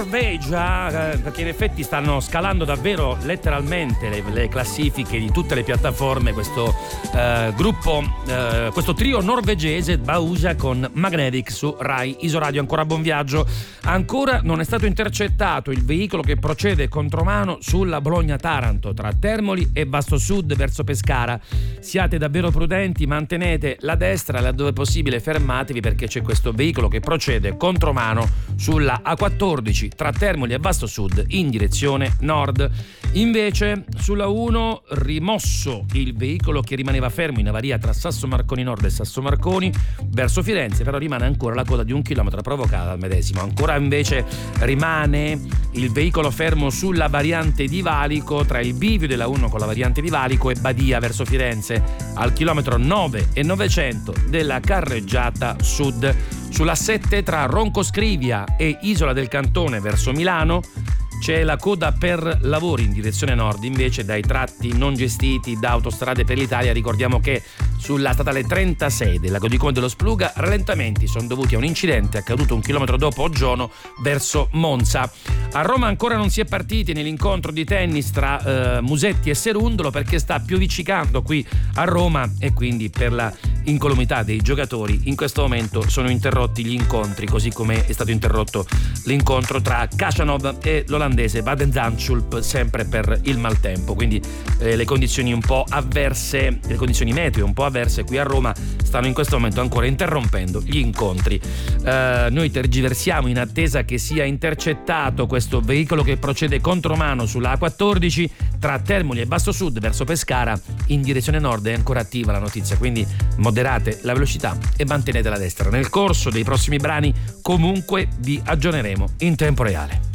Norvegia, perché in effetti stanno scalando davvero letteralmente le classifiche di tutte le piattaforme questo gruppo, questo trio norvegese Bauja con Magnetic su Rai Isoradio. Ancora buon viaggio. Ancora non è stato intercettato il veicolo che procede contromano sulla Bologna-Taranto tra Termoli e Vasto Sud verso Pescara. Siate davvero prudenti, mantenete la destra, laddove possibile fermatevi, perché c'è questo veicolo che procede contromano sulla A14 tra Termoli e Vasto Sud in direzione nord. Invece sulla 1 rimosso il veicolo che rimaneva fermo in avaria tra Sasso Marconi Nord e Sasso Marconi verso Firenze, però rimane ancora la coda di 1 chilometro provocata dal medesimo. Ancora invece rimane il veicolo fermo sulla variante di Valico tra il bivio della 1 con la variante di Valico e Badia verso Firenze al chilometro 9 e 900 della carreggiata sud. Sulla 7 tra Roncoscrivia e Isola del Cantone verso Milano c'è la coda per lavori in direzione nord, invece dai tratti non gestiti da Autostrade per l'Italia. Ricordiamo che sulla statale 36 della Codicone dello Spluga rallentamenti sono dovuti a un incidente accaduto 1 chilometro dopo Oggione verso Monza. A Roma ancora non si è partiti nell'incontro di tennis tra Musetti e Serundolo, perché sta pioviccicando qui a Roma e quindi per la incolumità dei giocatori in questo momento sono interrotti gli incontri, così come è stato interrotto l'incontro tra Khachanov e l'olandese Baden Zandschulp, sempre per il maltempo. Quindi le condizioni un po' avverse, le condizioni meteo un po' avverse qui a Roma stanno in questo momento ancora interrompendo gli incontri. Noi tergiversiamo in attesa che sia intercettato questo veicolo che procede contromano sulla A14 tra Termoli e Vasto Sud verso Pescara in direzione nord. È ancora attiva la notizia, quindi moderate la velocità e mantenete la destra. Nel corso dei prossimi brani comunque vi aggiorneremo in tempo reale.